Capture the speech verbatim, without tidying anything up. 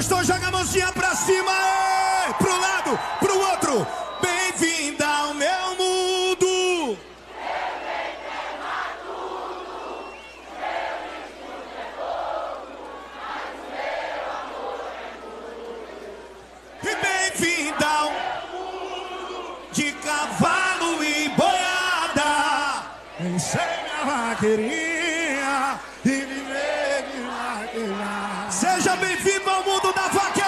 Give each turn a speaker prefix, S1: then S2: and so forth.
S1: gostou, joga a mãozinha pra cima, ei! Pro lado, pro outro. Bem-vinda ao meu mundo. E bem-vinda ao mundo de cavalo e boiada. Enchei minha vaqueirinha e viver de vaqueira. Seja bem-vindo ao mundo da vaqueira.